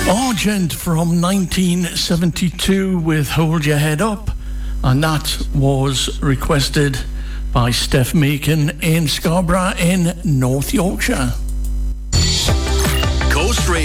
Argent from 1972 with Hold Your Head Up, and that was requested by Steph Meakin in Scarborough in North Yorkshire.